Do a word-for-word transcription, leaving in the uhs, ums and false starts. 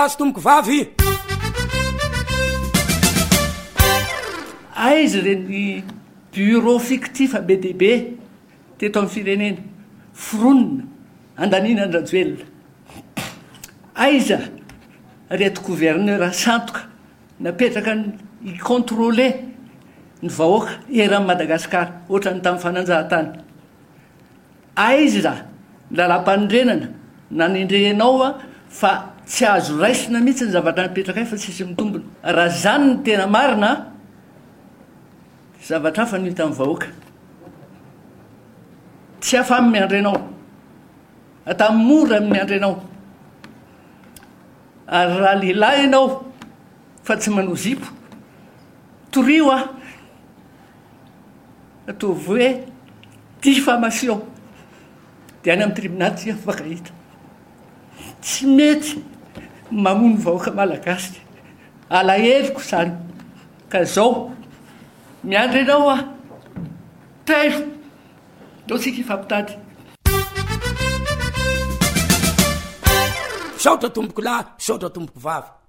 azo tomboko vavy aizy reny bureau fictif be deaibe teto amin'ny firenena foronina andanina andrajoelona aiza reto gouverneur santoka napetraka i contrôler ny vahoaka eran'ny Madagasikara ohatra ny tamin'ny fananjahantany aiza lalam-panondrenana nanindrehnao a fa tsy azo raisina mihitsy ny zavatra napetraka fa tsisy mitombona raha zany ny tena marina zavatra hafa no hita amin'ny vahoaka tsy afamy miandry anao atamin'ny mora miandry anao ary raha lehilahy ianao fa tsy manao zipo torio a ataovy hoe diffamation dia any amin'ny tribunal tsy afaka hita tsy mety mamono vahoaka malagasy alahelo zany ka zao miandry anao a telo dao tsika ifampitady saotra tomboko lahy saotra tomboko vavy